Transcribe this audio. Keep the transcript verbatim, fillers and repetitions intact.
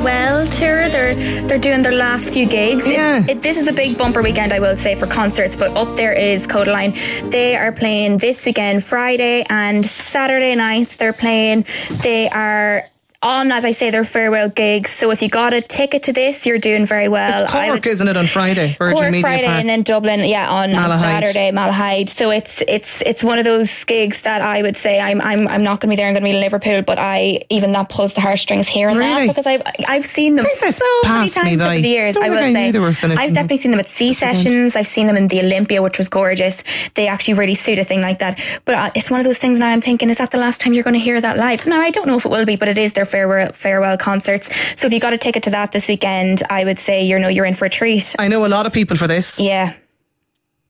well tour. They're they're doing their last few gigs. Yeah. It, it, this is a big bumper weekend, I will say, for concerts, but up there is Codaline. They are playing this weekend, Friday and Saturday nights. They're playing. They are on, as I say, their farewell gigs. So if you got a ticket to this, you're doing very well. It's Cork, would, isn't it, on Friday? Virgin Cork Media Friday Park. And then Dublin, yeah, on, on Saturday, Malahide. So it's it's it's one of those gigs that I would say I'm I'm I'm not going to be there. I'm going to be in Liverpool, but I even that pulls the heartstrings here and really? there because I've I've seen them so many times over the years. I will I say I've definitely seen them at Sea Sessions. I've seen them in the Olympia, which was gorgeous. They actually really suit a thing like that. But uh, it's one of those things now. I'm thinking, is that the last time you're going to hear that live? No, I don't know if it will be, but it is their farewell farewell concerts. So if you got a ticket to that this weekend, I would say you know you're in for a treat. I know a lot of people for this. Yeah.